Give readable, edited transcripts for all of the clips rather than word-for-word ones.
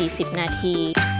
40 นาที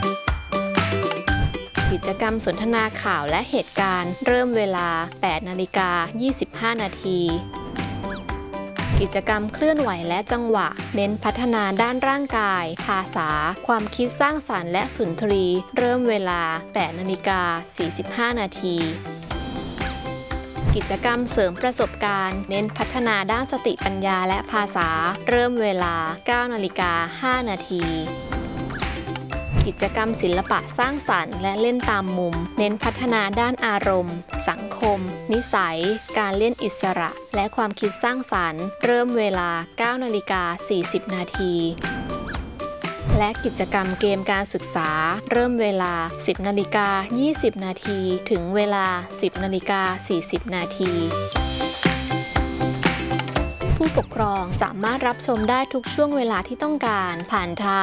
กิจกรรมสนทนาข่าวและเหตุการณ์เริ่มเวลา 8:25 นาทีกิจกรรมเคลื่อนไหวและจังหวะเน้นพัฒนาด้านร่างกายภาษาความคิดสร้างสรรค์และสุนทรีเริ่มเวลา 8:45 นาทีกิจกรรมเสริมประสบการณ์เน้นพัฒนาด้านสติปัญญาและภาษาเริ่มเวลา 9:05 นาทีกิจกรรมศิลปะสร้างสรรค์และเล่นตามมุมเน้นพัฒนาด้านอารมณ์สังคมนิสัยการเล่นอิสระและความคิดสร้างสรรค์เริ่มเวลา 9:40 นาทีและกิจกรรมเกมการศึกษาเริ่มเวลา 10:20 นาทีถึงเวลา 10:40 นาทีผู้ปกครองสามารถรับชมได้ทุกช่วงเวลาที่ต้องการผ่านทาง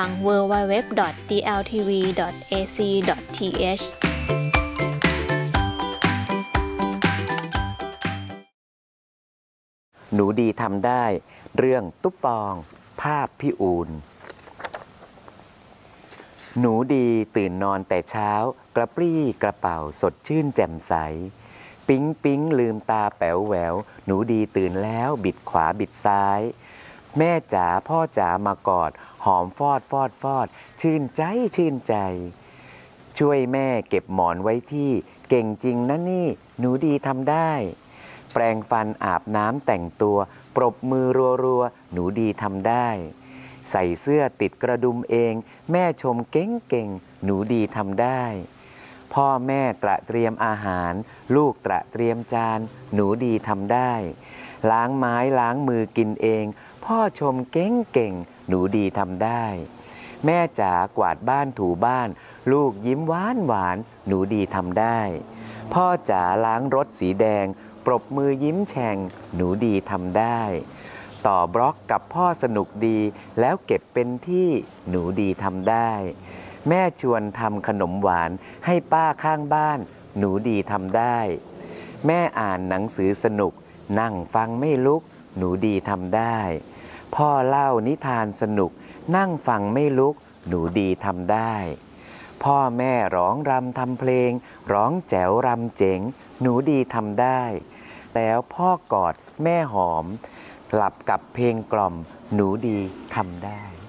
www.dltv.ac.th หนูดีทำได้เรื่องตุ๊บปองภาพพี่อูนหนูดีตื่นนอนแต่เช้ากระปรี้กระเป๋าสดชื่นแจ่มใสปิ๊งปิ๊งลืมตาแป๋วแหววหนูดีตื่นแล้วบิดขวาบิดซ้ายแม่จ๋าพ่อจ๋ามากอดหอมฟอดฟอดฟอดชื่นใจชื่นใจช่วยแม่เก็บหมอนไว้ที่เก่งจริงนะนี่หนูดีทำได้แปรงฟันอาบน้ำแต่งตัวปรบมือรัวๆหนูดีทำได้ใส่เสื้อติดกระดุมเองแม่ชมเก่งๆหนูดีทำได้พ่อแม่ตระเตรียมอาหารลูกตระเตรียมจานหนูดีทำได้ล้างไม้ล้างมือกินเองพ่อชมเก่งๆหนูดีทำได้แม่จ๋ากวาดบ้านถูบ้านลูกยิ้มหวานหวานหนูดีทำได้พ่อจ๋าล้างรถสีแดงปรบมือยิ้มแฉ่งหนูดีทำได้ต่อบล็อกกับพ่อสนุกดีแล้วเก็บเป็นที่หนูดีทำได้แม่ชวนทำขนมหวานให้ป้าข้างบ้านหนูดีทำได้แม่อ่านหนังสือสนุกนั่งฟังไม่ลุกหนูดีทำได้พ่อเล่านิทานสนุกนั่งฟังไม่ลุกหนูดีทำได้พ่อแม่ร้องรำทำเพลงร้องแจ๋วรำเจ๋งหนูดีทำได้แล้วพ่อกอดแม่หอมหลับกับเพลงกล่อมหนูดีทำได้